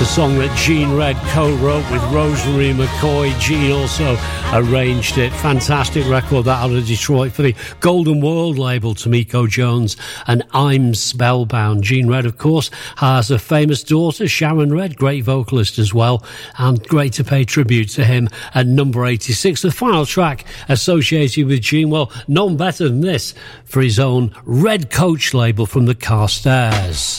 song that Gene Red co-wrote with Rosemary McCoy. Gene also arranged it. Fantastic record that out of Detroit for the Golden World label, Tamiko Jones and I'm Spellbound. Gene Red, of course, has a famous daughter, Sharon Red, great vocalist as well, and great to pay tribute to him at number 86. The final track associated with Gene, well, none better than this for his own Red Coach label from the Carstairs.